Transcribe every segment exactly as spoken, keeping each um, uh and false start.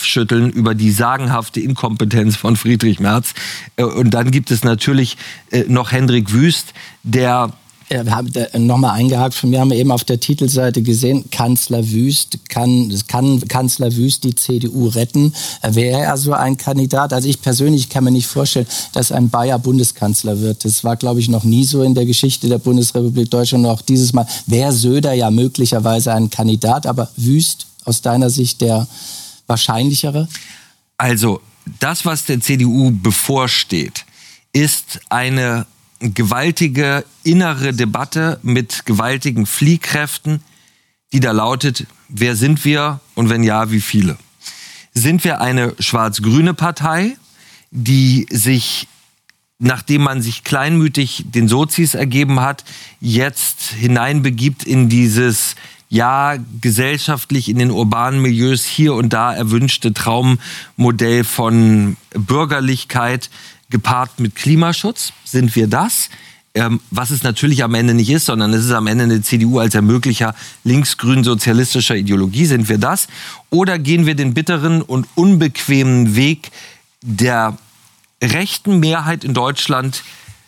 Kopfschütteln über die sagenhafte Inkompetenz von Friedrich Merz. Und dann gibt es natürlich noch Hendrik Wüst, der... Ja, wir haben nochmal eingehakt, von mir haben wir eben auf der Titelseite gesehen, Kanzler Wüst, kann, kann Kanzler Wüst die C D U retten? Wäre er so ein Kandidat? Also ich persönlich kann mir nicht vorstellen, dass ein Bayer Bundeskanzler wird. Das war, glaube ich, noch nie so in der Geschichte der Bundesrepublik Deutschland. Und auch dieses Mal wäre Söder ja möglicherweise ein Kandidat, aber Wüst aus deiner Sicht der wahrscheinlichere? Also das, was der C D U bevorsteht, ist eine gewaltige innere Debatte mit gewaltigen Fliehkräften, die da lautet, wer sind wir und wenn ja, wie viele? Sind wir eine schwarz-grüne Partei, die sich, nachdem man sich kleinmütig den Sozis ergeben hat, jetzt hineinbegibt in dieses, ja, gesellschaftlich in den urbanen Milieus hier und da erwünschte Traummodell von Bürgerlichkeit, gepaart mit Klimaschutz? Sind wir das? Ähm, was es natürlich am Ende nicht ist, sondern es ist am Ende eine C D U als Ermöglicher linksgrün-sozialistischer Ideologie. Sind wir das? Oder gehen wir den bitteren und unbequemen Weg der rechten Mehrheit in Deutschland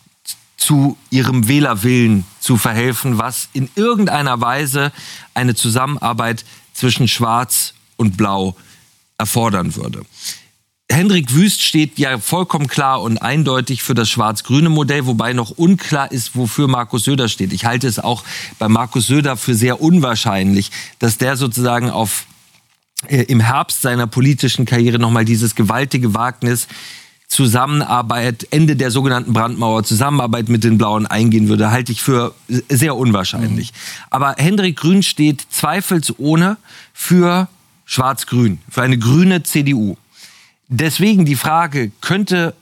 zu ihrem Wählerwillen zu verhelfen, was in irgendeiner Weise eine Zusammenarbeit zwischen Schwarz und Blau erfordern würde? Hendrik Wüst steht ja vollkommen klar und eindeutig für das schwarz-grüne Modell, wobei noch unklar ist, wofür Markus Söder steht. Ich halte es auch bei Markus Söder für sehr unwahrscheinlich, dass der sozusagen auf, äh, im Herbst seiner politischen Karriere nochmal dieses gewaltige Wagnis Zusammenarbeit, Ende der sogenannten Brandmauer, Zusammenarbeit mit den Blauen eingehen würde, halte ich für sehr unwahrscheinlich. Mhm. Aber Hendrik Grün steht zweifelsohne für schwarz-grün, für eine grüne C D U. Deswegen die Frage, könnte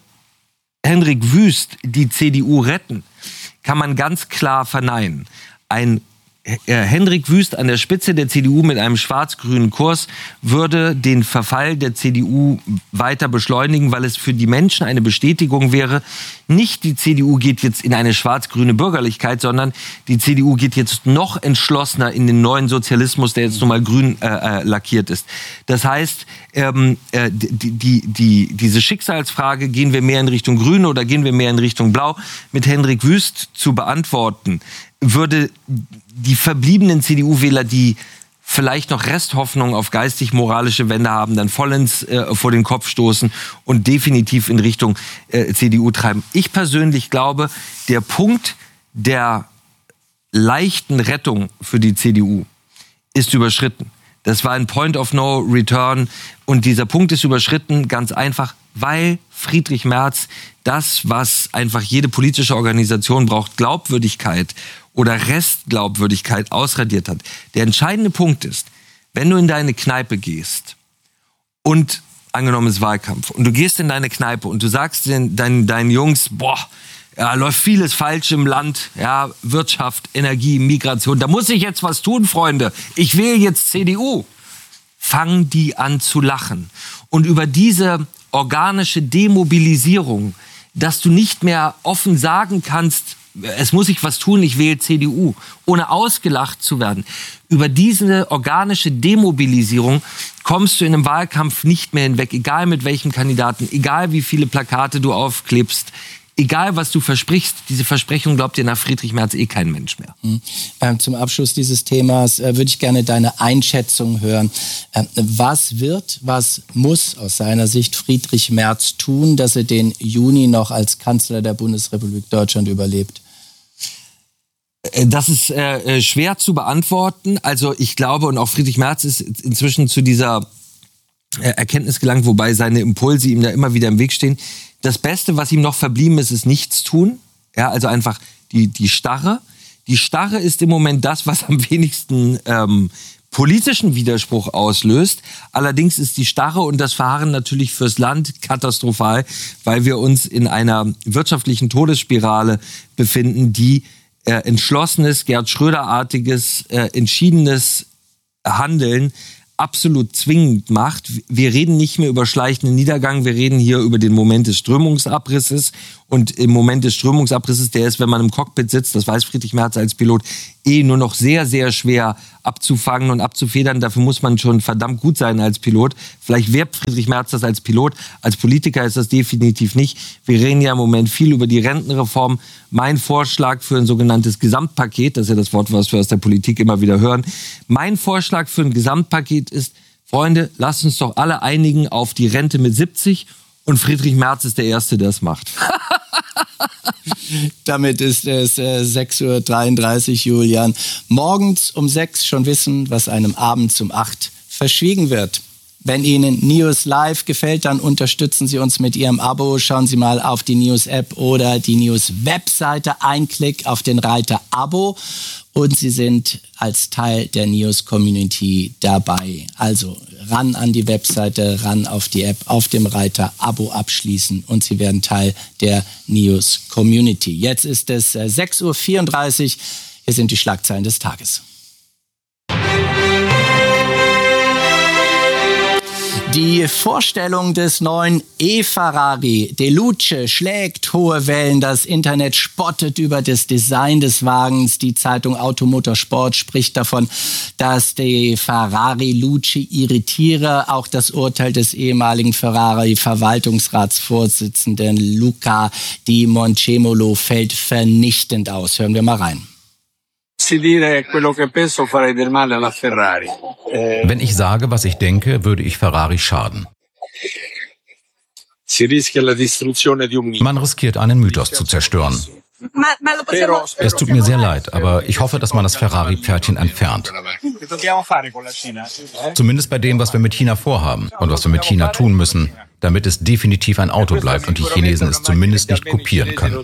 Hendrik Wüst die C D U retten, kann man ganz klar verneinen. Ein äh, Hendrik Wüst an der Spitze der C D U mit einem schwarz-grünen Kurs würde den Verfall der C D U weiter beschleunigen, weil es für die Menschen eine Bestätigung wäre, nicht die C D U geht jetzt in eine schwarz-grüne Bürgerlichkeit, sondern die C D U geht jetzt noch entschlossener in den neuen Sozialismus, der jetzt nun mal grün äh, äh, lackiert ist. Das heißt, ähm, äh, die, die, die, diese Schicksalsfrage, gehen wir mehr in Richtung Grün oder gehen wir mehr in Richtung Blau, mit Hendrik Wüst zu beantworten, würde die verbliebenen C D U-Wähler, die vielleicht noch Resthoffnung auf geistig-moralische Wende haben, dann vollends äh, vor den Kopf stoßen und definitiv in Richtung äh, C D U treiben. Ich persönlich glaube, der Punkt der leichten Rettung für die C D U ist überschritten. Das war ein Point of No Return und dieser Punkt ist überschritten, ganz einfach, weil Friedrich Merz das, was einfach jede politische Organisation braucht, Glaubwürdigkeit oder Restglaubwürdigkeit, ausradiert hat. Der entscheidende Punkt ist, wenn du in deine Kneipe gehst und, angenommen es ist Wahlkampf, und du gehst in deine Kneipe und du sagst den, deinen, deinen Jungs, boah, ja, läuft vieles falsch im Land, ja, Wirtschaft, Energie, Migration, da muss ich jetzt was tun, Freunde. Ich wähle jetzt C D U. Fangen die an zu lachen. Und über diese organische Demobilisierung, dass du nicht mehr offen sagen kannst, es muss sich was tun, ich wähle C D U, ohne ausgelacht zu werden. Über diese organische Demobilisierung kommst du in einem Wahlkampf nicht mehr hinweg, egal mit welchem Kandidaten, egal wie viele Plakate du aufklebst, egal was du versprichst, diese Versprechung glaubt dir nach Friedrich Merz eh kein Mensch mehr. Mhm. Ähm, zum Abschluss dieses Themas äh, würde ich gerne deine Einschätzung hören. Ähm, was wird, was muss aus seiner Sicht Friedrich Merz tun, dass er den Juni noch als Kanzler der Bundesrepublik Deutschland überlebt? Das ist äh, schwer zu beantworten. Also ich glaube, und auch Friedrich Merz ist inzwischen zu dieser äh, Erkenntnis gelangt, wobei seine Impulse ihm da immer wieder im Weg stehen. Das Beste, was ihm noch verblieben ist, ist nichts tun. Ja, also einfach die, die Starre. Die Starre ist im Moment das, was am wenigsten ähm, politischen Widerspruch auslöst. Allerdings ist die Starre und das Verharren natürlich fürs Land katastrophal, weil wir uns in einer wirtschaftlichen Todesspirale befinden, die äh, entschlossenes, Gerd Schröder-artiges, äh, entschiedenes Handeln absolut zwingend macht. Wir reden nicht mehr über schleichenden Niedergang, wir reden hier über den Moment des Strömungsabrisses Und im Moment des Strömungsabrisses, der ist, wenn man im Cockpit sitzt, das weiß Friedrich Merz als Pilot, eh nur noch sehr, sehr schwer abzufangen und abzufedern. Dafür muss man schon verdammt gut sein als Pilot. Vielleicht wäre Friedrich Merz das als Pilot. Als Politiker ist das definitiv nicht. Wir reden ja im Moment viel über die Rentenreform. Mein Vorschlag für ein sogenanntes Gesamtpaket, das ist ja das Wort, was wir aus der Politik immer wieder hören. Mein Vorschlag für ein Gesamtpaket ist, Freunde, lasst uns doch alle einigen auf die Rente mit siebzig. Und Friedrich Merz ist der Erste, der es macht. Damit ist es äh, sechs Uhr dreiunddreißig, Julian. Morgens um sechs schon wissen, was einem abends um acht verschwiegen wird. Wenn Ihnen News Live gefällt, dann unterstützen Sie uns mit Ihrem Abo. Schauen Sie mal auf die News-App oder die News-Webseite. Ein Klick auf den Reiter Abo und Sie sind als Teil der News-Community dabei. Also ran an die Webseite, ran auf die App, auf dem Reiter Abo abschließen und Sie werden Teil der News-Community. Jetzt ist es äh, sechs Uhr vierunddreißig. Hier sind die Schlagzeilen des Tages. Die Vorstellung des neuen E-Ferrari Deluce schlägt hohe Wellen. Das Internet spottet über das Design des Wagens. Die Zeitung Automotorsport spricht davon, dass die Ferrari Luce irritiere. Auch das Urteil des ehemaligen Ferrari-Verwaltungsratsvorsitzenden Luca Di Moncemolo fällt vernichtend aus. Hören wir mal rein. Wenn ich sage, was ich denke, würde ich Ferrari schaden. Man riskiert, einen Mythos zu zerstören. Es tut mir sehr leid, aber ich hoffe, dass man das Ferrari-Pferdchen entfernt. Zumindest bei dem, was wir mit China vorhaben und was wir mit China tun müssen, damit es definitiv ein Auto bleibt und die Chinesen es zumindest nicht kopieren können.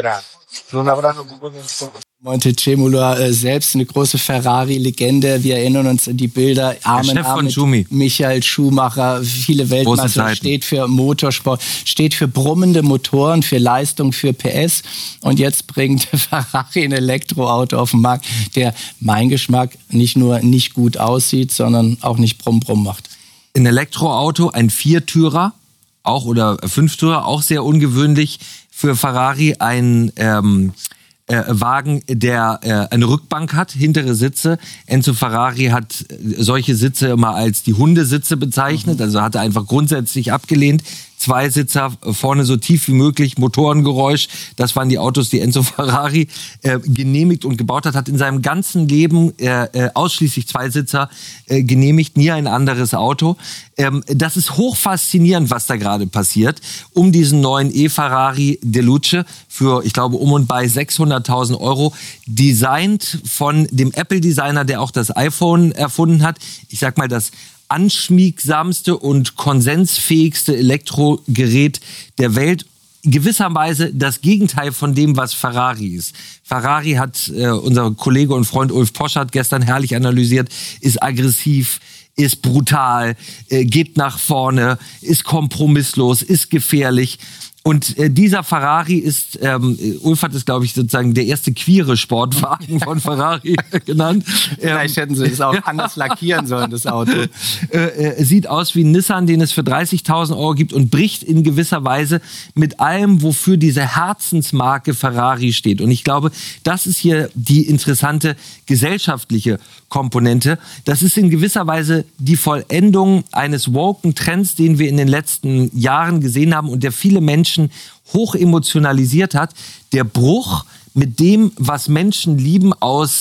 Montecemolo äh, selbst eine große Ferrari-Legende. Wir erinnern uns an die Bilder. Arm in Arm mit Michael Schumacher, viele Weltmeister, steht für Motorsport, steht für brummende Motoren, für Leistung, für P S. Und jetzt bringt Ferrari ein Elektroauto auf den Markt, der mein Geschmack nicht nur nicht gut aussieht, sondern auch nicht brumm brumm macht. Ein Elektroauto, ein Viertürer, auch oder Fünftürer, auch sehr ungewöhnlich für Ferrari, ein ähm, Äh, Wagen, der äh, eine Rückbank hat, hintere Sitze. Enzo Ferrari hat solche Sitze immer als die Hundesitze bezeichnet, also hat er einfach grundsätzlich abgelehnt. Zwei Sitzer, vorne so tief wie möglich, Motorengeräusch. Das waren die Autos, die Enzo Ferrari äh, genehmigt und gebaut hat. Hat in seinem ganzen Leben äh, äh, ausschließlich Zweisitzer äh, genehmigt, nie ein anderes Auto. Ähm, das ist hochfaszinierend, was da gerade passiert. Um diesen neuen E-Ferrari Deluce für, ich glaube, um und bei sechshunderttausend Euro. Designt von dem Apple-Designer, der auch das iPhone erfunden hat. Ich sag mal, das anschmiegsamste und konsensfähigste Elektrogerät der Welt. Gewisserweise das Gegenteil von dem, was Ferrari ist. Ferrari hat, äh, unser Kollege und Freund Ulf Poschardt gestern herrlich analysiert, ist aggressiv, ist brutal, äh, geht nach vorne, ist kompromisslos, ist gefährlich. Und äh, dieser Ferrari ist, ähm, Ulf hat es, glaube ich, sozusagen der erste queere Sportwagen von Ferrari genannt. Vielleicht hätten sie es auch anders lackieren sollen, das Auto. Äh, äh, sieht aus wie ein Nissan, den es für dreißigtausend Euro gibt und bricht in gewisser Weise mit allem, wofür diese Herzensmarke Ferrari steht. Und ich glaube, das ist hier die interessante gesellschaftliche Komponente. Das ist in gewisser Weise die Vollendung eines woken Trends, den wir in den letzten Jahren gesehen haben und der viele Menschen hoch emotionalisiert hat. Der Bruch mit dem, was Menschen lieben aus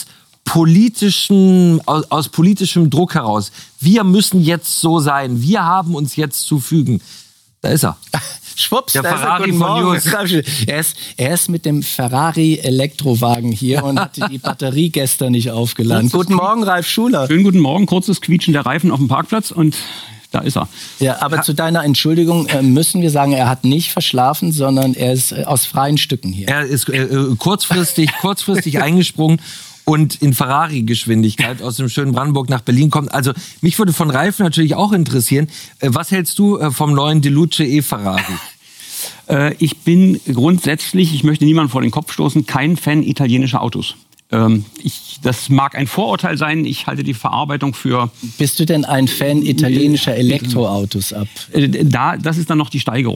politischen, aus, aus politischem Druck heraus. Wir müssen jetzt so sein. Wir haben uns jetzt zu fügen. Da ist er. Schwupps, der da Ferrari ist er. von News. Er ist, er ist mit dem Ferrari-Elektrowagen hier und hatte die Batterie gestern nicht aufgeladen. Guten Morgen, Ralf Schuler. Schönen guten Morgen, kurzes Quietschen der Reifen auf dem Parkplatz und da ist er. Ja, aber zu deiner Entschuldigung müssen wir sagen, er hat nicht verschlafen, sondern er ist aus freien Stücken hier. Er ist äh, kurzfristig, kurzfristig eingesprungen und in Ferrari-Geschwindigkeit aus dem schönen Brandenburg nach Berlin kommt. Also mich würde von Ralf natürlich auch interessieren, äh, was hältst du äh, vom neuen Deluce E-Ferrari? äh, ich bin grundsätzlich, ich möchte niemanden vor den Kopf stoßen, kein Fan italienischer Autos. Ähm, ich, das mag ein Vorurteil sein, ich halte die Verarbeitung für... Bist du denn ein Fan italienischer Elektroautos ab? Äh, da, das ist dann noch die Steigerung.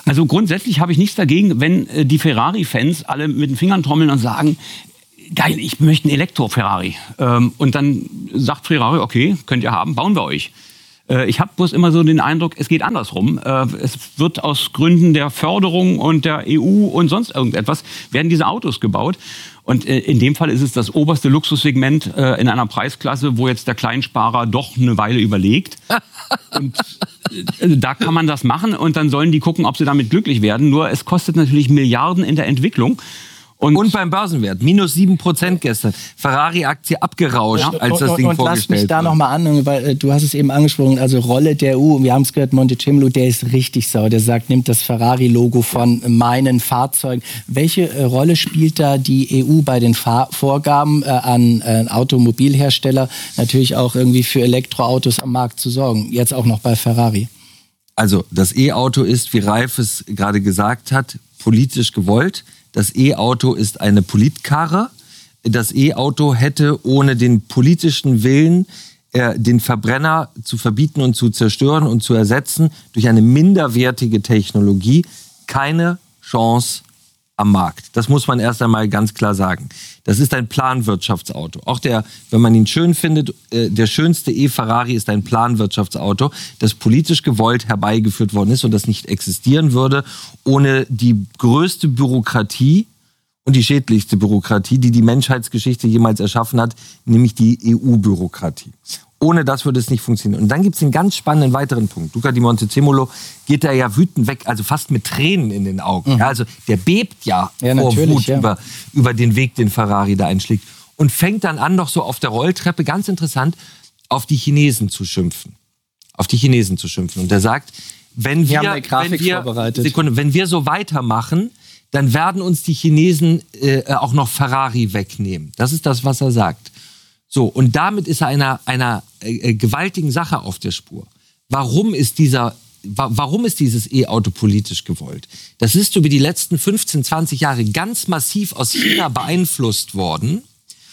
Also grundsätzlich habe ich nichts dagegen, wenn äh, die Ferrari-Fans alle mit den Fingern trommeln und sagen, geil, ich möchte einen Elektro-Ferrari. Ähm, und dann sagt Ferrari, okay, könnt ihr haben, bauen wir euch. Äh, ich habe bloß immer so den Eindruck, es geht andersrum. Äh, es wird aus Gründen der Förderung und der E U und sonst irgendetwas, werden diese Autos gebaut. Und äh, in dem Fall ist es das oberste Luxussegment äh, in einer Preisklasse, wo jetzt der Kleinsparer doch eine Weile überlegt. Und äh, da kann man das machen und dann sollen die gucken, ob sie damit glücklich werden. Nur es kostet natürlich Milliarden in der Entwicklung. Und, und beim Börsenwert, minus sieben Prozent gestern. Ferrari-Aktie abgerauscht, ja, als das und, Ding und, und vorgestellt lass mich da nochmal an, weil äh, du hast es eben angesprochen, also Rolle der E U, wir haben es gehört, Montecemolo, der ist richtig sauer. Der sagt, nimmt das Ferrari-Logo von meinen Fahrzeugen. Welche äh, Rolle spielt da die E U bei den Fahr- Vorgaben äh, an äh, Automobilhersteller, natürlich auch irgendwie für Elektroautos am Markt zu sorgen, jetzt auch noch bei Ferrari? Also das E-Auto ist, wie Ralf es gerade gesagt hat, politisch gewollt. Das E-Auto ist eine Politkarre. Das E-Auto hätte ohne den politischen Willen, äh, den Verbrenner zu verbieten und zu zerstören und zu ersetzen durch eine minderwertige Technologie, keine Chance am Markt. Das muss man erst einmal ganz klar sagen. Das ist ein Planwirtschaftsauto. Auch der, wenn man ihn schön findet, äh, der schönste E-Ferrari ist ein Planwirtschaftsauto, das politisch gewollt herbeigeführt worden ist und das nicht existieren würde ohne die größte Bürokratie und die schädlichste Bürokratie, die die Menschheitsgeschichte jemals erschaffen hat, nämlich die E U-Bürokratie. Ohne das würde es nicht funktionieren. Und dann gibt es einen ganz spannenden weiteren Punkt. Luca di Montecemolo geht da ja wütend weg, also fast mit Tränen in den Augen. Mhm. Ja, also der bebt ja, ja vor Wut ja. über, über den Weg, den Ferrari da einschlägt. Und fängt dann an, noch so auf der Rolltreppe, ganz interessant, auf die Chinesen zu schimpfen. Auf die Chinesen zu schimpfen. Und er sagt, wenn wir, wenn wir, Sekunde, wenn wir so weitermachen, dann werden uns die Chinesen äh, auch noch Ferrari wegnehmen. Das ist das, was er sagt. So, und damit ist er einer, einer äh, gewaltigen Sache auf der Spur. Warum ist dieser, wa- warum ist dieses E-Auto politisch gewollt? Das ist über die letzten fünfzehn, zwanzig Jahre ganz massiv aus China beeinflusst worden,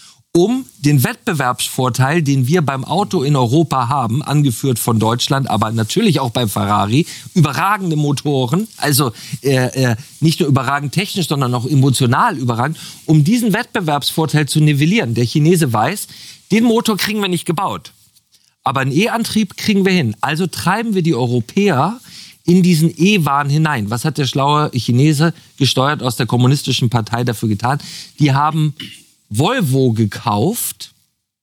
um den Wettbewerbsvorteil, den wir beim Auto in Europa haben, angeführt von Deutschland, aber natürlich auch bei Ferrari, überragende Motoren, also äh, äh, nicht nur überragend technisch, sondern auch emotional überragend, um diesen Wettbewerbsvorteil zu nivellieren. Der Chinese weiß, den Motor kriegen wir nicht gebaut, aber einen E-Antrieb kriegen wir hin. Also treiben wir die Europäer in diesen E-Wahn hinein. Was hat der schlaue Chinese, gesteuert aus der kommunistischen Partei, dafür getan? Die haben Volvo gekauft,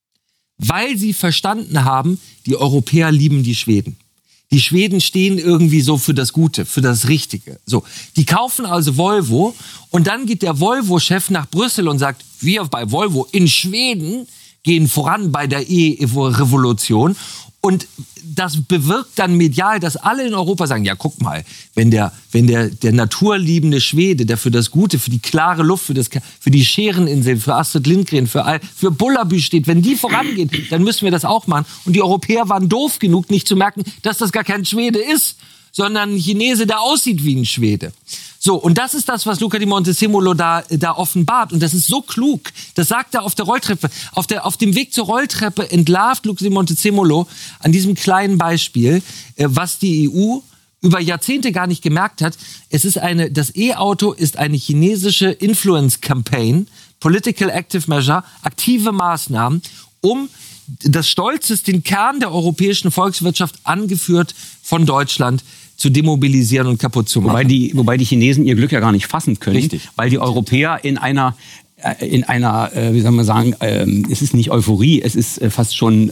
weil sie verstanden haben, die Europäer lieben die Schweden. Die Schweden stehen irgendwie so für das Gute, für das Richtige. So, die kaufen also Volvo und dann geht der Volvo-Chef nach Brüssel und sagt, wir bei Volvo in Schweden gehen voran bei der E-Revolution. Und das bewirkt dann medial, dass alle in Europa sagen, ja, guck mal, wenn der, wenn der, der naturliebende Schwede, der für das Gute, für die klare Luft, für, das, für die Schereninseln, für Astrid Lindgren, für, all, für Bullabü steht, wenn die vorangehen, dann müssen wir das auch machen. Und die Europäer waren doof genug, nicht zu merken, dass das gar kein Schwede ist, sondern ein Chinese, der aussieht wie ein Schwede. So, und das ist das, was Luca di Montecemolo da, da offenbart. Und das ist so klug. Das sagt er auf der Rolltreppe. Auf, der, auf dem Weg zur Rolltreppe entlarvt Luca di Montecemolo an diesem kleinen Beispiel, äh, was die E U über Jahrzehnte gar nicht gemerkt hat. Es ist eine, das E-Auto ist eine chinesische Influence-Campaign, Political Active Measure, aktive Maßnahmen, um das Stolz ist, den Kern der europäischen Volkswirtschaft, angeführt von Deutschland, zu demobilisieren und kaputt zu machen. Wobei die, wobei die Chinesen ihr Glück ja gar nicht fassen können, Richtig. Weil die Europäer in einer, in einer, wie soll man sagen, es ist nicht Euphorie, es ist fast schon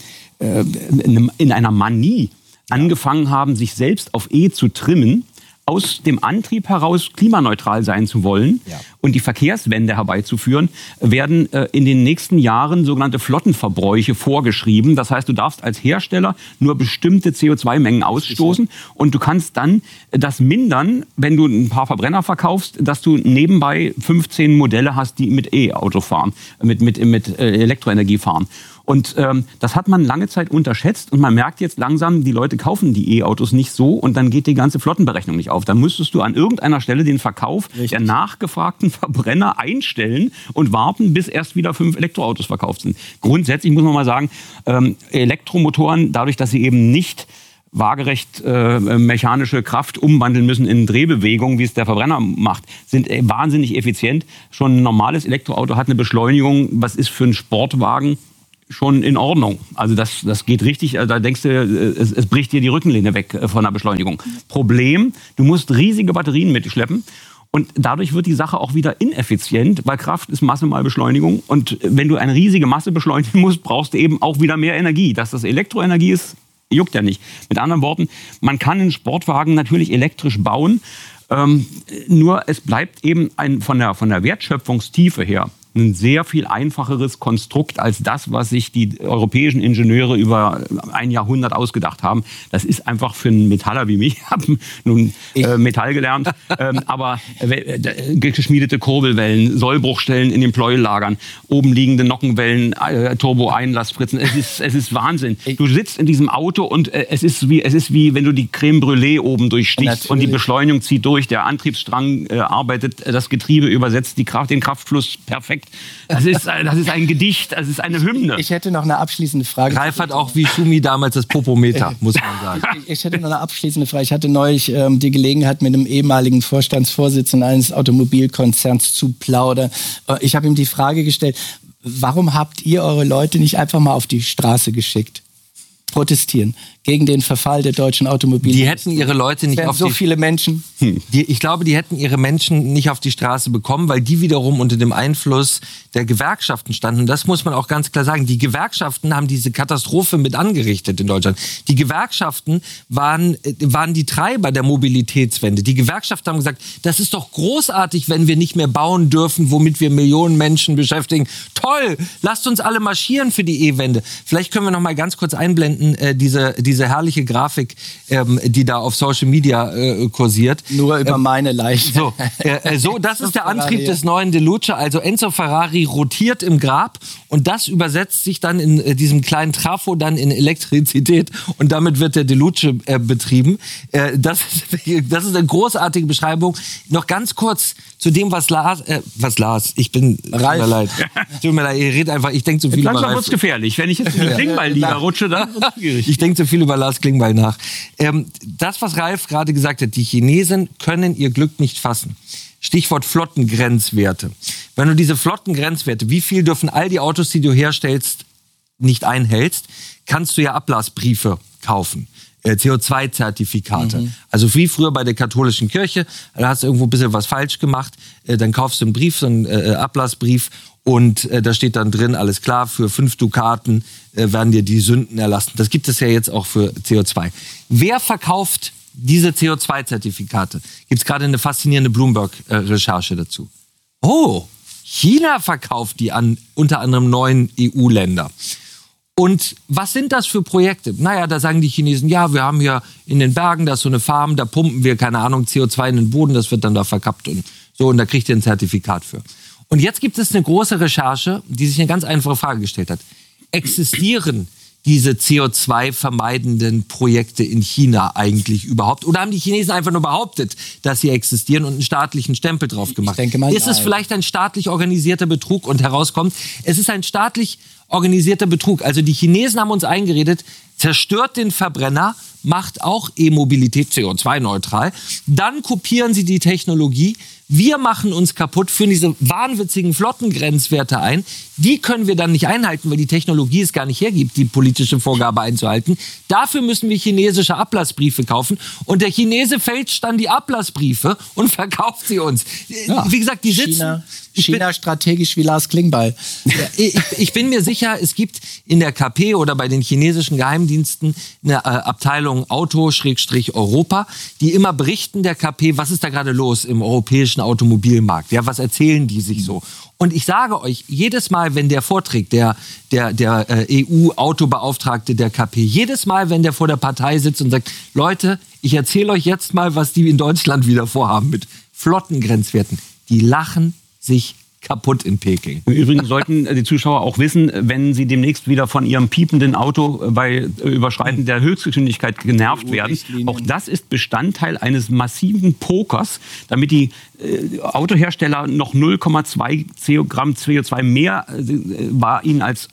in einer Manie angefangen haben, sich selbst auf E zu trimmen, aus dem Antrieb heraus klimaneutral sein zu wollen ja. und die Verkehrswende herbeizuführen, werden äh, in den nächsten Jahren sogenannte Flottenverbräuche vorgeschrieben. Das heißt, du darfst als Hersteller nur bestimmte C O zwei Mengen ausstoßen und du kannst dann das mindern, wenn du ein paar Verbrenner verkaufst, dass du nebenbei fünfzehn Modelle hast, die mit E-Auto fahren, mit, mit, mit äh, Elektroenergie fahren. Und ähm, das hat man lange Zeit unterschätzt und man merkt jetzt langsam, die Leute kaufen die E-Autos nicht so und dann geht die ganze Flottenberechnung nicht auf. Dann müsstest du an irgendeiner Stelle den Verkauf Richtig. der nachgefragten Verbrenner einstellen und warten, bis erst wieder fünf Elektroautos verkauft sind. Grundsätzlich muss man mal sagen, ähm, Elektromotoren, dadurch, dass sie eben nicht waagerecht äh, mechanische Kraft umwandeln müssen in Drehbewegung, wie es der Verbrenner macht, sind äh, wahnsinnig effizient. Schon ein normales Elektroauto hat eine Beschleunigung, was ist für einen Sportwagen schon in Ordnung. Also das, das geht richtig, da denkst du, es, es bricht dir die Rückenlehne weg von der Beschleunigung. Problem, du musst riesige Batterien mitschleppen. Und dadurch wird die Sache auch wieder ineffizient, weil Kraft ist Masse mal Beschleunigung. Und wenn du eine riesige Masse beschleunigen musst, brauchst du eben auch wieder mehr Energie. Dass das Elektroenergie ist, juckt ja nicht. Mit anderen Worten, man kann einen Sportwagen natürlich elektrisch bauen, ähm, nur es bleibt eben ein, von der, von der Wertschöpfungstiefe her ein sehr viel einfacheres Konstrukt als das, was sich die europäischen Ingenieure über ein Jahrhundert ausgedacht haben. Das ist einfach für einen Metaller wie mich, ich habe nun äh, Metall gelernt, ähm, aber äh, geschmiedete Kurbelwellen, Sollbruchstellen in den Pleuellagern, oben liegende Nockenwellen, äh, Turbo-Einlassspritzen, es ist, es ist Wahnsinn. Du sitzt in diesem Auto und äh, es, ist wie, es ist wie, wenn du die Creme Brûlée oben durchstichst. Natürlich. Und die Beschleunigung zieht durch, der Antriebsstrang äh, arbeitet, das Getriebe übersetzt die Kraft, den Kraftfluss perfekt. Das ist, das ist ein Gedicht, das ist eine Hymne. Ich hätte noch eine abschließende Frage. Ralf hat auch wie Schumi damals das Popometer, muss man sagen. Ich hätte noch eine abschließende Frage. Ich hatte neulich ähm, die Gelegenheit, mit einem ehemaligen Vorstandsvorsitzenden eines Automobilkonzerns zu plaudern. Ich habe ihm die Frage gestellt, warum habt ihr eure Leute nicht einfach mal auf die Straße geschickt? Protestieren gegen den Verfall der deutschen Automobilindustrie. Die hätten ihre Leute nicht auf so die, viele Menschen. Hm. Die, ich glaube, die hätten ihre Menschen nicht auf die Straße bekommen, weil die wiederum unter dem Einfluss der Gewerkschaften standen. Und das muss man auch ganz klar sagen. Die Gewerkschaften haben diese Katastrophe mit angerichtet in Deutschland. Die Gewerkschaften waren, waren die Treiber der Mobilitätswende. Die Gewerkschaften haben gesagt, das ist doch großartig, wenn wir nicht mehr bauen dürfen, womit wir Millionen Menschen beschäftigen. Toll, lasst uns alle marschieren für die E-Wende. Vielleicht können wir noch mal ganz kurz einblenden, äh, diese, diese diese herrliche Grafik, ähm, die da auf Social Media äh, kursiert. Nur über ähm, meine Leiche. So, äh, so, das ist der Antrieb des neuen Deluce. Also Enzo Ferrari rotiert im Grab und das übersetzt sich dann in äh, diesem kleinen Trafo dann in Elektrizität und damit wird der Deluce äh, betrieben. Äh, das, ist, das ist eine großartige Beschreibung. Noch ganz kurz zu dem, was Lars, äh, was Lars, ich bin, Ralf. Tut mir leid, tut mir leid, ihr redet einfach, ich denke zu viel über Langsam Ralf. wird's gefährlich. Wenn ich jetzt in die Klingbeil-Liga rutsche, dann wird's schwierig. Ich denke zu viel über Lars Klingbeil nach. Ähm, das, was Ralf gerade gesagt hat, die Chinesen können ihr Glück nicht fassen. Stichwort Flottengrenzwerte. Wenn du diese Flottengrenzwerte, wie viel dürfen all die Autos, die du herstellst, nicht einhältst, kannst du ja Ablassbriefe kaufen. C O zwei Zertifikate. Mhm. Also wie früher bei der katholischen Kirche, da hast du irgendwo ein bisschen was falsch gemacht, dann kaufst du einen Brief, so einen äh, Ablassbrief und äh, da steht dann drin, alles klar, für fünf Dukaten äh, werden dir die Sünden erlassen. Das gibt es ja jetzt auch für C O zwei. Wer verkauft diese C O zwei Zertifikate? Gibt es gerade eine faszinierende Bloomberg-Recherche dazu. Oh, China verkauft die an unter anderem neun E U-Länder. Und was sind das für Projekte? Naja, da sagen die Chinesen, ja, wir haben hier in den Bergen, da ist so eine Farm, da pumpen wir, keine Ahnung, C O zwei in den Boden, das wird dann da verkappt und so, und da kriegt ihr ein Zertifikat für. Und jetzt gibt es eine große Recherche, die sich eine ganz einfache Frage gestellt hat. Existieren diese C O zwei vermeidenden Projekte in China eigentlich überhaupt? Oder haben die Chinesen einfach nur behauptet, dass sie existieren und einen staatlichen Stempel drauf gemacht? Ich denke mal, ist es vielleicht ein staatlich organisierter Betrug und herauskommt, es ist ein staatlich organisierter Betrug. Also die Chinesen haben uns eingeredet, zerstört den Verbrenner, macht auch E-Mobilität C O zwei neutral. Dann kopieren sie die Technologie. Wir machen uns kaputt, führen diese wahnwitzigen Flottengrenzwerte ein. Die können wir dann nicht einhalten, weil die Technologie es gar nicht hergibt, die politische Vorgabe einzuhalten. Dafür müssen wir chinesische Ablassbriefe kaufen. Und der Chinese fälscht dann die Ablassbriefe und verkauft sie uns. Ja. Wie gesagt, die sitzen... China, China bin, strategisch wie Lars Klingbeil. ich, ich bin mir sicher, es gibt in der K P oder bei den chinesischen Geheimdiensten eine äh, Abteilung Auto-Europa, die immer berichten der K P, was ist da gerade los im europäischen Automobilmarkt. Ja, was erzählen die sich so? Und ich sage euch, jedes Mal, wenn der vorträgt, der, der, der äh, E U-Autobeauftragte der K P, jedes Mal, wenn der vor der Partei sitzt und sagt, Leute, ich erzähle euch jetzt mal, was die in Deutschland wieder vorhaben mit Flottengrenzwerten. Die lachen sich kaputt in Peking. Im Übrigen sollten die Zuschauer auch wissen, wenn sie demnächst wieder von ihrem piependen Auto bei Überschreiten der Höchstgeschwindigkeit genervt werden. Auch das ist Bestandteil eines massiven Pokers, damit die äh, Autohersteller noch null Komma zwei Gramm C O zwei mehr äh, war ihnen als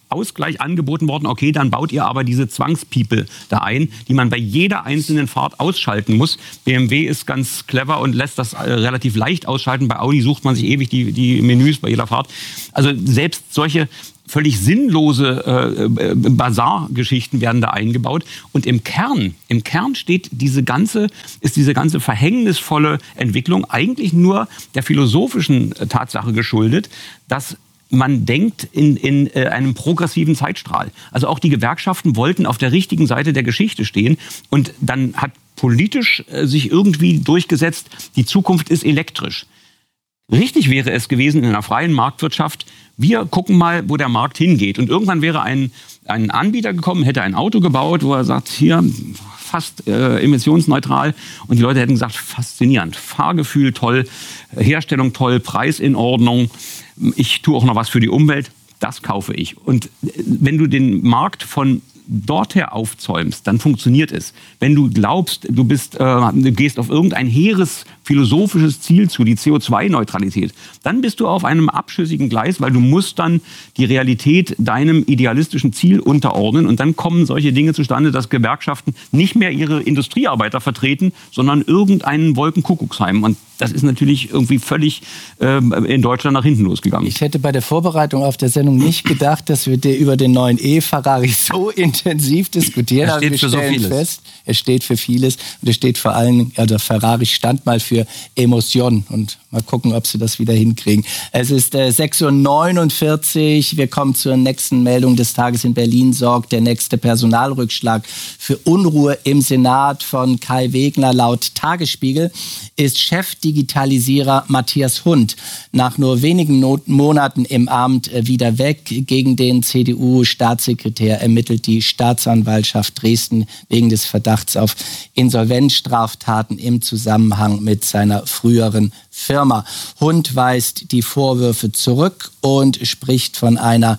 Ausgleich angeboten worden, okay, dann baut ihr aber diese Zwangspiepe da ein, die man bei jeder einzelnen Fahrt ausschalten muss. B M W ist ganz clever und lässt das äh, relativ leicht ausschalten. Bei Audi sucht man sich ewig die, die Menüs bei jeder Fahrt. Also selbst solche völlig sinnlose äh, Basar-Geschichten werden da eingebaut. Und im Kern, im Kern steht diese ganze, ist diese ganze verhängnisvolle Entwicklung eigentlich nur der philosophischen Tatsache geschuldet, dass man denkt in, in äh, einem progressiven Zeitstrahl. Also auch die Gewerkschaften wollten auf der richtigen Seite der Geschichte stehen. Und dann hat politisch äh, sich irgendwie durchgesetzt, die Zukunft ist elektrisch. Richtig wäre es gewesen in einer freien Marktwirtschaft, wir gucken mal, wo der Markt hingeht. Und irgendwann wäre ein, ein Anbieter gekommen, hätte ein Auto gebaut, wo er sagt, hier fast äh, emissionsneutral. Und die Leute hätten gesagt, faszinierend, Fahrgefühl toll, Herstellung toll, Preis in Ordnung. Ich tue auch noch was für die Umwelt, das kaufe ich. Und wenn du den Markt von dorther aufzäumst, dann funktioniert es. Wenn du glaubst, du bist, äh, du gehst auf irgendein hehres philosophisches Ziel zu, die C O zwei Neutralität, dann bist du auf einem abschüssigen Gleis, weil du musst dann die Realität deinem idealistischen Ziel unterordnen und dann kommen solche Dinge zustande, dass Gewerkschaften nicht mehr ihre Industriearbeiter vertreten, sondern irgendeinen Wolkenkuckucksheim. Und das ist natürlich irgendwie völlig äh, in Deutschland nach hinten losgegangen. Ich hätte bei der Vorbereitung auf der Sendung nicht gedacht, dass wir über den neuen E-Ferrari so intensiv diskutieren. Er steht für so vieles. Fest, er steht für vieles und er steht vor allem, also Ferrari stand mal für Emotion und mal gucken, ob sie das wieder hinkriegen. Es ist äh, sechs Uhr neunundvierzig, wir kommen zur nächsten Meldung des Tages. In Berlin sorgt der nächste Personalrückschlag für Unruhe im Senat. Von Kai Wegner. Laut Tagesspiegel ist Chefdigitalisierer Matthias Hund nach nur wenigen Not- Monaten im Amt äh, wieder weg. Gegen den C D U-Staatssekretär ermittelt die Staatsanwaltschaft Dresden wegen des Verdachts auf Insolvenzstraftaten im Zusammenhang mit seiner früheren Firma. Hund weist die Vorwürfe zurück und spricht von einer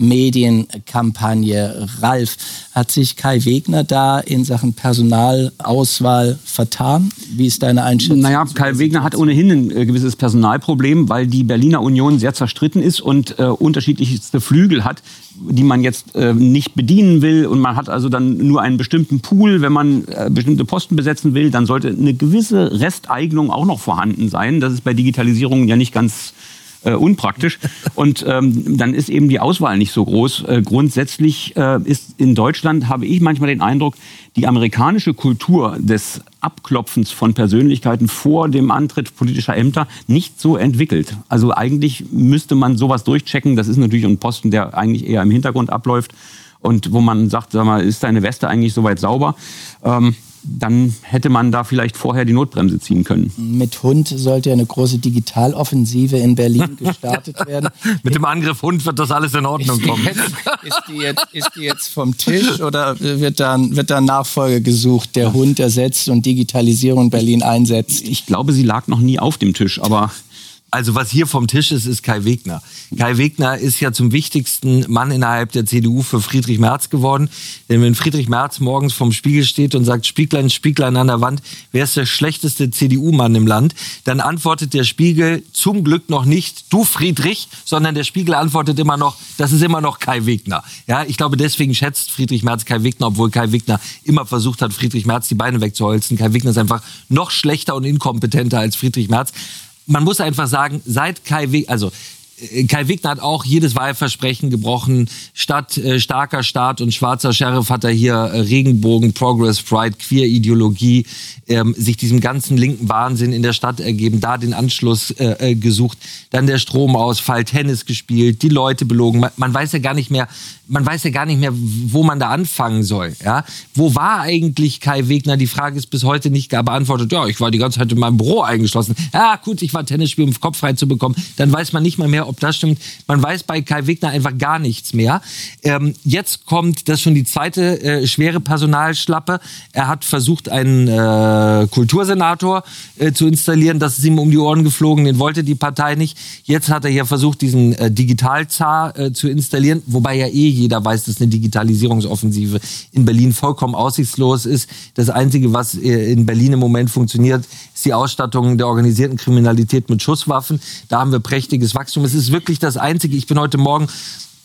Medienkampagne. Ralf, hat sich Kai Wegner da in Sachen Personalauswahl vertan? Wie ist deine Einschätzung? Naja, Kai Wegner hat ohnehin ein äh, gewisses Personalproblem, weil die Berliner Union sehr zerstritten ist und äh, unterschiedlichste Flügel hat, die man jetzt äh, nicht bedienen will. Und man hat also dann nur einen bestimmten Pool. Wenn man äh, bestimmte Posten besetzen will, dann sollte eine gewisse Resteignung auch noch vorhanden sein. Das ist bei Digitalisierung ja nicht ganz äh, unpraktisch. Und ähm, dann ist eben die Auswahl nicht so groß. Äh, grundsätzlich äh, ist in Deutschland, habe ich manchmal den Eindruck, die amerikanische Kultur des Abklopfens von Persönlichkeiten vor dem Antritt politischer Ämter nicht so entwickelt. Also eigentlich müsste man sowas durchchecken. Das ist natürlich ein Posten, der eigentlich eher im Hintergrund abläuft und wo man sagt, sag mal, ist deine Weste eigentlich soweit sauber? Ähm, dann hätte man da vielleicht vorher die Notbremse ziehen können. Mit Hund sollte ja eine große Digitaloffensive in Berlin gestartet werden. Mit dem Angriff Hund wird das alles in Ordnung kommen. Ist die jetzt, ist die jetzt, ist die jetzt vom Tisch oder wird dann wird da Nachfolge gesucht, der Hund ersetzt und Digitalisierung in Berlin einsetzt? Ich glaube, sie lag noch nie auf dem Tisch, aber... Also was hier vom Tisch ist, ist Kai Wegner. Kai Wegner ist ja zum wichtigsten Mann innerhalb der C D U für Friedrich Merz geworden. Denn wenn Friedrich Merz morgens vorm Spiegel steht und sagt, Spieglein, Spieglein an der Wand, wer ist der schlechteste C D U-Mann im Land? Dann antwortet der Spiegel zum Glück noch nicht, du Friedrich, sondern der Spiegel antwortet immer noch, das ist immer noch Kai Wegner. Ja, ich glaube, deswegen schätzt Friedrich Merz Kai Wegner, obwohl Kai Wegner immer versucht hat, Friedrich Merz die Beine wegzuholzen. Kai Wegner ist einfach noch schlechter und inkompetenter als Friedrich Merz. Man muss einfach sagen, seit Kai Wegner, also Kai Wegner hat auch jedes Wahlversprechen gebrochen. Statt äh, starker Staat und schwarzer Sheriff hat er hier äh, Regenbogen, Progress, Pride, Queer-Ideologie, ähm, sich diesem ganzen linken Wahnsinn in der Stadt ergeben, da den Anschluss äh, äh, gesucht, dann der Stromausfall, Tennis gespielt, die Leute belogen. Man, man weiß ja gar nicht mehr, man weiß ja gar nicht mehr, wo man da anfangen soll. Ja? Wo war eigentlich Kai Wegner? Die Frage ist bis heute nicht gar beantwortet. Ja, ich war die ganze Zeit in meinem Büro eingeschlossen. Ja, gut, ich war Tennis spielen, um den Kopf frei zu bekommen. Dann weiß man nicht mal mehr, ob das stimmt. Man weiß bei Kai Wegner einfach gar nichts mehr. Ähm, jetzt kommt, das ist schon die zweite äh, schwere Personalschlappe. Er hat versucht, einen äh, Kultursenator äh, zu installieren. Das ist ihm um die Ohren geflogen. Den wollte die Partei nicht. Jetzt hat er hier versucht, diesen äh, Digitalzar äh, zu installieren. Wobei ja eh jeder weiß, dass eine Digitalisierungsoffensive in Berlin vollkommen aussichtslos ist. Das Einzige, was äh, in Berlin im Moment funktioniert, ist die Ausstattung der organisierten Kriminalität mit Schusswaffen. Da haben wir prächtiges Wachstum. Es ist wirklich das Einzige. Ich bin heute Morgen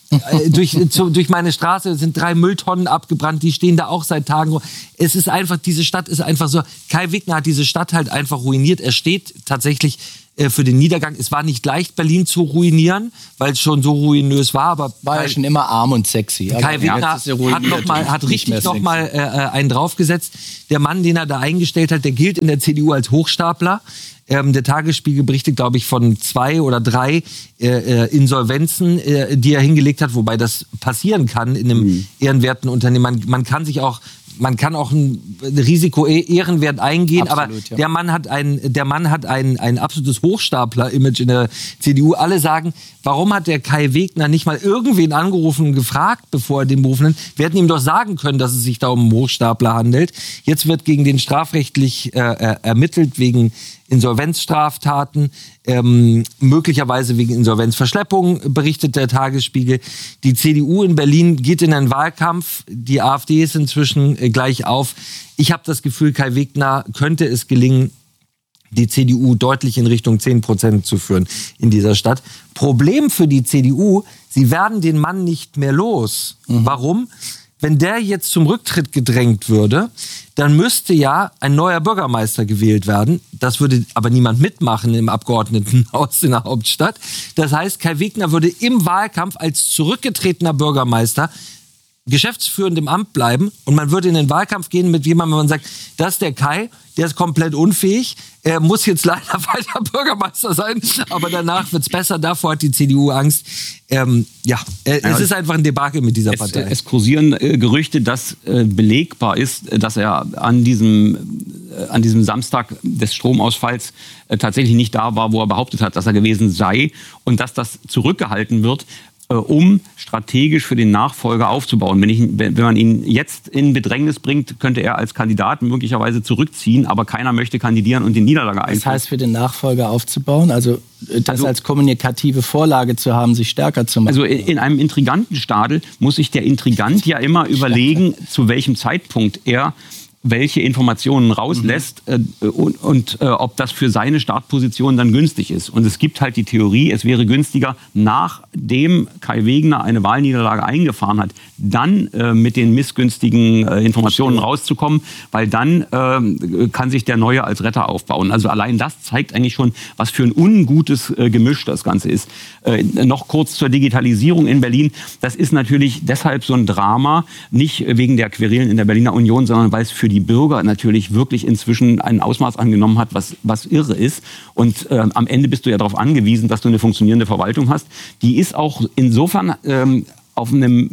äh, durch, zu, durch meine Straße sind drei Mülltonnen abgebrannt, die stehen da auch seit Tagen. Es ist einfach, diese Stadt ist einfach so, Kai Wegner hat diese Stadt halt einfach ruiniert. Er steht tatsächlich äh, für den Niedergang. Es war nicht leicht, Berlin zu ruinieren, weil es schon so ruinös war. Aber war ja schon immer arm und sexy. Kai Wegner hat, noch mal, hat richtig noch mal äh, einen draufgesetzt. Der Mann, den er da eingestellt hat, der gilt in der C D U als Hochstapler. Ähm, der Tagesspiegel berichtet, glaube ich, von zwei oder drei äh, äh, Insolvenzen, äh, die er hingelegt hat, wobei das passieren kann in einem mhm. ehrenwerten Unternehmen. Man, man kann sich auch, man kann auch ein Risiko ehrenwert eingehen, Absolut, aber ja. der Mann hat ein, der Mann hat ein, ein absolutes Hochstapler-Image in der C D U. Alle sagen, warum hat der Kai Wegner nicht mal irgendwen angerufen und gefragt, bevor er den berufen hat? Wir hätten ihm doch sagen können, dass es sich da um einen Hochstapler handelt. Jetzt wird gegen den strafrechtlich äh, ermittelt wegen Insolvenzstraftaten, ähm, möglicherweise wegen Insolvenzverschleppung, berichtet der Tagesspiegel. Die C D U in Berlin geht in einen Wahlkampf, die AfD ist inzwischen äh, gleich auf. Ich habe das Gefühl, Kai Wegner könnte es gelingen, die C D U deutlich in Richtung zehn Prozent zu führen in dieser Stadt. Problem für die C D U, sie werden den Mann nicht mehr los. Mhm. Warum? Wenn der jetzt zum Rücktritt gedrängt würde, dann müsste ja ein neuer Bürgermeister gewählt werden. Das würde aber niemand mitmachen im Abgeordnetenhaus in der Hauptstadt. Das heißt, Kai Wegner würde im Wahlkampf als zurückgetretener Bürgermeister geschäftsführend im Amt bleiben und man würde in den Wahlkampf gehen mit jemandem, wenn man sagt, das ist der Kai, der ist komplett unfähig, er muss jetzt leider weiter Bürgermeister sein, aber danach wird's besser, davor hat die C D U Angst. Ähm, ja, äh, ja, es ist einfach ein Debakel mit dieser es, Partei. Es kursieren äh, Gerüchte, dass äh, belegbar ist, dass er an diesem, äh, an diesem Samstag des Stromausfalls äh, tatsächlich nicht da war, wo er behauptet hat, dass er gewesen sei und dass das zurückgehalten wird, um strategisch für den Nachfolger aufzubauen. Wenn, ich, wenn man ihn jetzt in Bedrängnis bringt, könnte er als Kandidat möglicherweise zurückziehen, aber keiner möchte kandidieren und den Niederlage einführen. Das heißt, für den Nachfolger aufzubauen, also das also, als kommunikative Vorlage zu haben, sich stärker zu machen? Also in, in einem Intrigantenstadel muss sich der Intrigant ja immer überlegen, zu welchem Zeitpunkt er welche Informationen rauslässt mhm. äh, und, und äh, ob das für seine Startposition dann günstig ist. Und es gibt halt die Theorie, es wäre günstiger, nachdem Kai Wegner eine Wahlniederlage eingefahren hat, dann äh, mit den missgünstigen äh, Informationen rauszukommen, weil dann äh, kann sich der Neue als Retter aufbauen. Also allein das zeigt eigentlich schon, was für ein ungutes äh, Gemisch das Ganze ist. Äh, noch kurz zur Digitalisierung in Berlin. Das ist natürlich deshalb so ein Drama, nicht wegen der Querelen in der Berliner Union, sondern weil es für die die Bürger natürlich wirklich inzwischen ein Ausmaß angenommen hat, was, was irre ist. Und äh, am Ende bist du ja darauf angewiesen, dass du eine funktionierende Verwaltung hast. Die ist auch insofern ähm, auf einem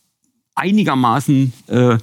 einigermaßen äh,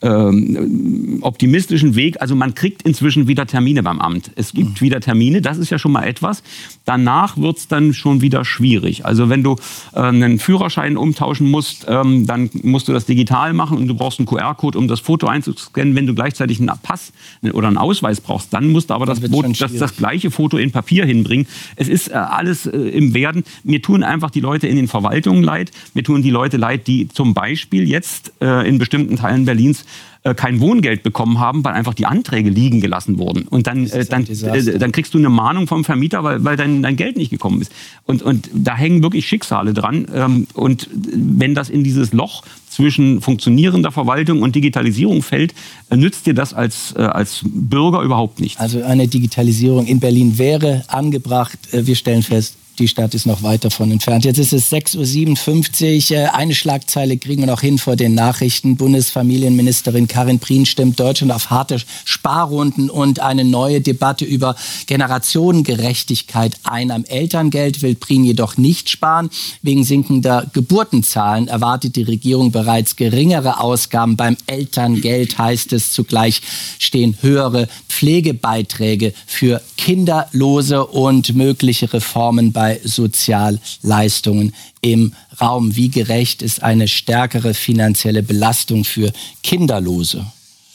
äh, optimistischen Weg. Also man kriegt inzwischen wieder Termine beim Amt. Es gibt mhm. wieder Termine, das ist ja schon mal etwas. Danach wird es dann schon wieder schwierig. Also wenn du äh, einen Führerschein umtauschen musst, ähm, dann musst du das digital machen und du brauchst einen Q R-Code, um das Foto einzuscannen. Wenn du gleichzeitig einen Pass oder einen Ausweis brauchst, dann musst du aber das, das, Foto, das, das gleiche Foto in Papier hinbringen. Es ist äh, alles äh, im Werden. Mir tun einfach die Leute in den Verwaltungen leid. Mir tun die Leute leid, die zum Beispiel jetzt in bestimmten Teilen Berlins kein Wohngeld bekommen haben, weil einfach die Anträge liegen gelassen wurden. Und dann, dann, dann kriegst du eine Mahnung vom Vermieter, weil, weil dein, dein Geld nicht gekommen ist. Und, und da hängen wirklich Schicksale dran. Und wenn das in dieses Loch zwischen funktionierender Verwaltung und Digitalisierung fällt, nützt dir das als, als Bürger überhaupt nichts. Also eine Digitalisierung in Berlin wäre angebracht. Wir stellen fest, die Stadt ist noch weit davon entfernt. Jetzt ist es sechs Uhr siebenundfünfzig. Eine Schlagzeile kriegen wir noch hin vor den Nachrichten. Bundesfamilienministerin Karin Prien stimmt Deutschland auf harte Sparrunden und eine neue Debatte über Generationengerechtigkeit ein. Am Elterngeld will Prien jedoch nicht sparen. Wegen sinkender Geburtenzahlen erwartet die Regierung bereits geringere Ausgaben. Beim Elterngeld heißt es zugleich stehen höhere Pflegebeiträge für Kinderlose und mögliche Reformen bei bei Sozialleistungen im Raum. Wie gerecht ist eine stärkere finanzielle Belastung für Kinderlose?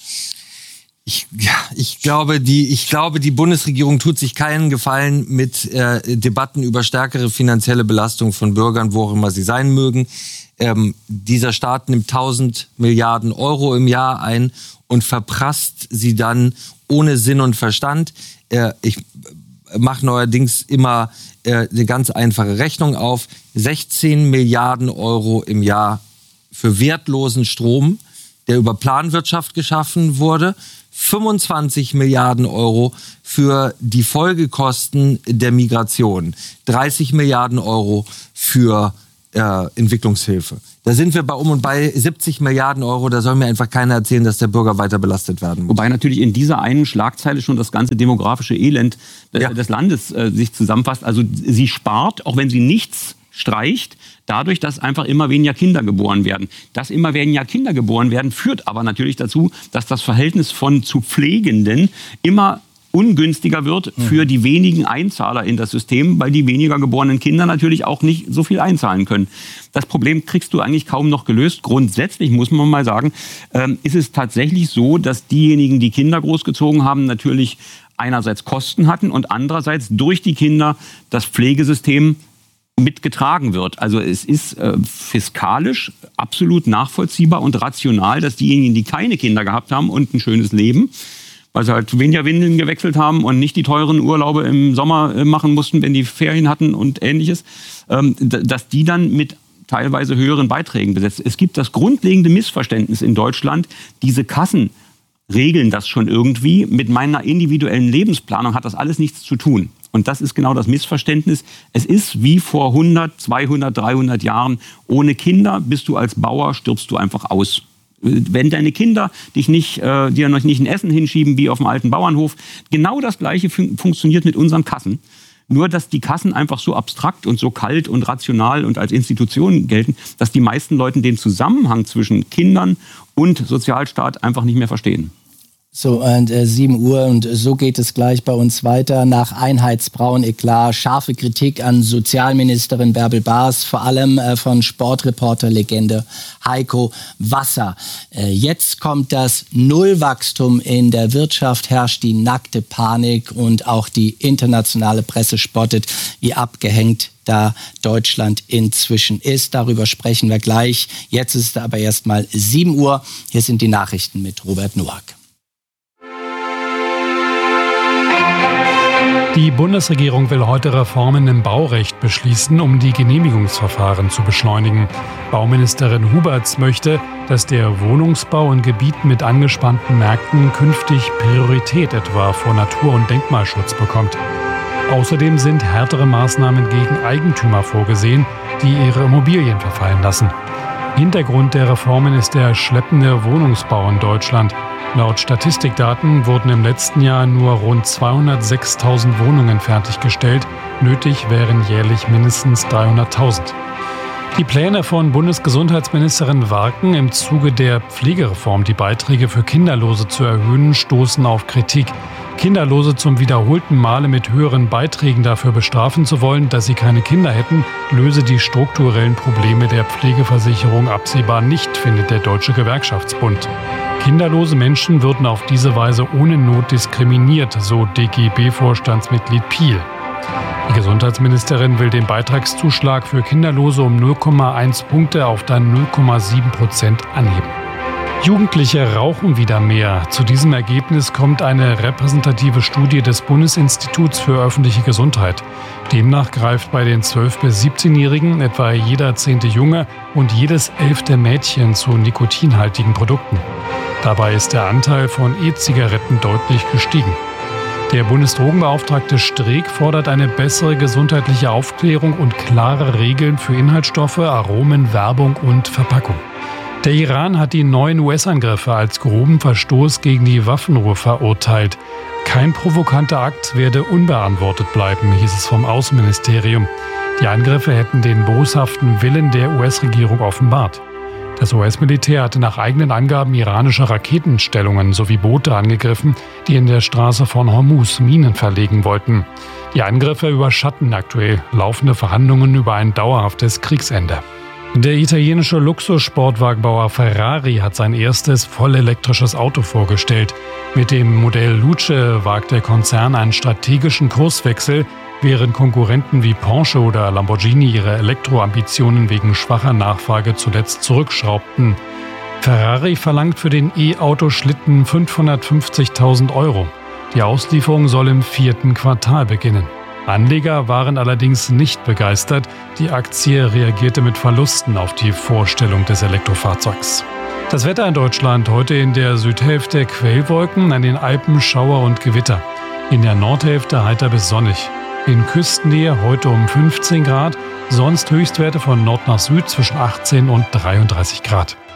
Ich, ja, ich, glaube, die, ich glaube, die Bundesregierung tut sich keinen Gefallen mit äh, Debatten über stärkere finanzielle Belastung von Bürgern, wo auch immer sie sein mögen. Ähm, dieser Staat nimmt tausend Milliarden Euro im Jahr ein und verprasst sie dann ohne Sinn und Verstand. Äh, ich mache neuerdings immer äh, eine ganz einfache Rechnung auf. sechzehn Milliarden Euro im Jahr für wertlosen Strom, der über Planwirtschaft geschaffen wurde. fünfundzwanzig Milliarden Euro für die Folgekosten der Migration. dreißig Milliarden Euro für äh, Entwicklungshilfe. Da sind wir bei um und bei siebzig Milliarden Euro. Da soll mir einfach keiner erzählen, dass der Bürger weiter belastet werden muss. Wobei natürlich in dieser einen Schlagzeile schon das ganze demografische Elend des, ja. des Landes äh, sich zusammenfasst. Also sie spart, auch wenn sie nichts streicht, dadurch, dass einfach immer weniger Kinder geboren werden. Dass immer weniger Kinder geboren werden, führt aber natürlich dazu, dass das Verhältnis von zu Pflegenden immer ungünstiger wird für die wenigen Einzahler in das System, weil die weniger geborenen Kinder natürlich auch nicht so viel einzahlen können. Das Problem kriegst du eigentlich kaum noch gelöst. Grundsätzlich muss man mal sagen, ähm, ist es tatsächlich so, dass diejenigen, die Kinder großgezogen haben, natürlich einerseits Kosten hatten und andererseits durch die Kinder das Pflegesystem mitgetragen wird. Also es ist äh, fiskalisch absolut nachvollziehbar und rational, dass diejenigen, die keine Kinder gehabt haben und ein schönes Leben, weil sie halt weniger Windeln gewechselt haben und nicht die teuren Urlaube im Sommer äh, machen mussten, wenn die Ferien hatten und Ähnliches, ähm, d- dass die dann mit teilweise höheren Beiträgen besetzt. Es gibt das grundlegende Missverständnis in Deutschland, diese Kassen regeln das schon irgendwie. Mit meiner individuellen Lebensplanung hat das alles nichts zu tun. Und das ist genau das Missverständnis. Es ist wie vor hundert, zweihundert, dreihundert Jahren. Ohne Kinder bist du als Bauer, stirbst du einfach aus. Wenn deine Kinder dich nicht, äh, dir noch nicht ein Essen hinschieben wie auf dem alten Bauernhof. Genau das Gleiche fun- funktioniert mit unseren Kassen. Nur, dass die Kassen einfach so abstrakt und so kalt und rational und als Institution gelten, dass die meisten Leute den Zusammenhang zwischen Kindern und Sozialstaat einfach nicht mehr verstehen. So, und äh, sieben Uhr und so geht es gleich bei uns weiter. Nach Einheitsbrauen-Eklat, scharfe Kritik an Sozialministerin Bärbel Baas, vor allem äh, von Sportreporter-Legende Heiko Wasser. Äh, jetzt kommt das Nullwachstum in der Wirtschaft, herrscht die nackte Panik und auch die internationale Presse spottet, wie abgehängt da Deutschland inzwischen ist. Darüber sprechen wir gleich. Jetzt ist es aber erstmal sieben Uhr. Hier sind die Nachrichten mit Robert Noack. Die Bundesregierung will heute Reformen im Baurecht beschließen, um die Genehmigungsverfahren zu beschleunigen. Bauministerin Huberts möchte, dass der Wohnungsbau in Gebieten mit angespannten Märkten künftig Priorität etwa vor Natur- und Denkmalschutz bekommt. Außerdem sind härtere Maßnahmen gegen Eigentümer vorgesehen, die ihre Immobilien verfallen lassen. Hintergrund der Reformen ist der schleppende Wohnungsbau in Deutschland. Laut Statistikdaten wurden im letzten Jahr nur rund zweihundertsechstausend Wohnungen fertiggestellt. Nötig wären jährlich mindestens dreihunderttausend. Die Pläne von Bundesgesundheitsministerin Warken, im Zuge der Pflegereform die Beiträge für Kinderlose zu erhöhen, stoßen auf Kritik. Kinderlose zum wiederholten Male mit höheren Beiträgen dafür bestrafen zu wollen, dass sie keine Kinder hätten, löse die strukturellen Probleme der Pflegeversicherung absehbar nicht, findet der Deutsche Gewerkschaftsbund. Kinderlose Menschen würden auf diese Weise ohne Not diskriminiert, so D G B-Vorstandsmitglied Piel. Die Gesundheitsministerin will den Beitragszuschlag für Kinderlose um null Komma eins Punkte auf dann null Komma sieben Prozent anheben. Jugendliche rauchen wieder mehr. Zu diesem Ergebnis kommt eine repräsentative Studie des Bundesinstituts für öffentliche Gesundheit. Demnach greift bei den zwölf- bis siebzehnjährigen etwa jeder zehnte Junge und jedes elfte Mädchen zu nikotinhaltigen Produkten. Dabei ist der Anteil von E-Zigaretten deutlich gestiegen. Der Bundesdrogenbeauftragte Streeck fordert eine bessere gesundheitliche Aufklärung und klare Regeln für Inhaltsstoffe, Aromen, Werbung und Verpackung. Der Iran hat die neuen U S-Angriffe als groben Verstoß gegen die Waffenruhe verurteilt. Kein provokanter Akt werde unbeantwortet bleiben, hieß es vom Außenministerium. Die Angriffe hätten den boshaften Willen der U S-Regierung offenbart. Das U S-Militär hatte nach eigenen Angaben iranische Raketenstellungen sowie Boote angegriffen, die in der Straße von Hormuz Minen verlegen wollten. Die Angriffe überschatten aktuell laufende Verhandlungen über ein dauerhaftes Kriegsende. Der italienische Luxussportwagenbauer Ferrari hat sein erstes vollelektrisches Auto vorgestellt. Mit dem Modell Luce wagt der Konzern einen strategischen Kurswechsel, während Konkurrenten wie Porsche oder Lamborghini ihre Elektroambitionen wegen schwacher Nachfrage zuletzt zurückschraubten. Ferrari verlangt für den E-Auto-Schlitten fünfhundertfünfzigtausend Euro. Die Auslieferung soll im vierten Quartal beginnen. Anleger waren allerdings nicht begeistert. Die Aktie reagierte mit Verlusten auf die Vorstellung des Elektrofahrzeugs. Das Wetter in Deutschland heute in der Südhälfte Quellwolken, an den Alpen Schauer und Gewitter. In der Nordhälfte heiter bis sonnig. In Küstennähe heute um fünfzehn Grad, sonst Höchstwerte von Nord nach Süd zwischen achtzehn und dreiunddreißig Grad.